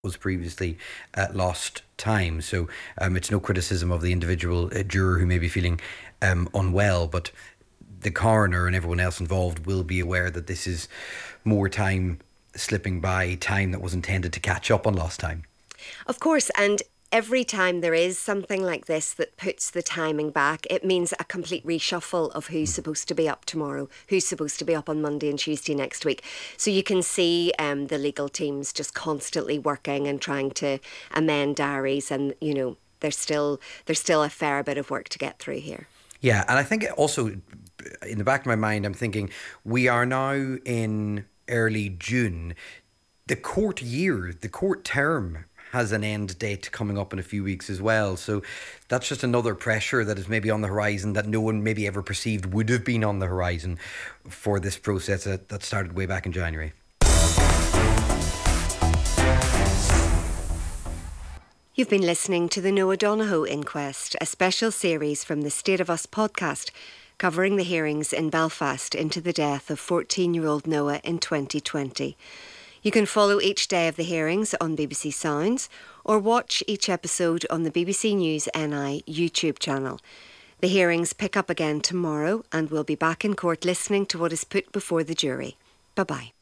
was previously lost time. So it's no criticism of the individual juror who may be feeling unwell, but the coroner and everyone else involved will be aware that this is more time slipping by, time that was intended to catch up on lost time. Of course, and every time there is something like this that puts the timing back, it means a complete reshuffle of who's supposed to be up tomorrow, who's supposed to be up on Monday and Tuesday next week. So you can see the legal teams just constantly working and trying to amend diaries, and there's still a fair bit of work to get through here. Yeah, and I think also in the back of my mind, I'm thinking we are now in early June. The court term has an end date coming up in a few weeks as well. So that's just another pressure that is maybe on the horizon that no one maybe ever perceived would have been on the horizon for this process that started way back in January. You've been listening to the Noah Donohoe Inquest, a special series from the State of Us podcast, covering the hearings in Belfast into the death of 14-year-old Noah in 2020. You can follow each day of the hearings on BBC Sounds or watch each episode on the BBC News NI YouTube channel. The hearings pick up again tomorrow, and we'll be back in court listening to what is put before the jury. Bye-bye.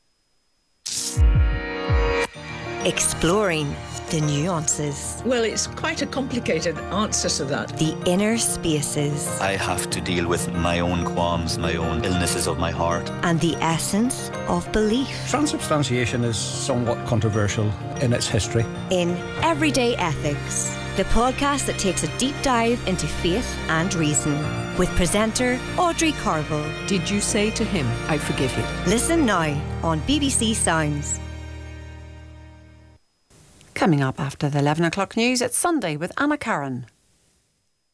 Exploring the nuances. Well, it's quite a complicated answer to that. The inner spaces. I have to deal with my own qualms, my own illnesses of my heart. And the essence of belief. Transubstantiation is somewhat controversial in its history. In Everyday Ethics, the podcast that takes a deep dive into faith and reason, with presenter Audrey Carville. Did you say to him, I forgive you? Listen now on BBC Sounds. Coming up after the 11 o'clock news, it's Sunday with Anna Curran.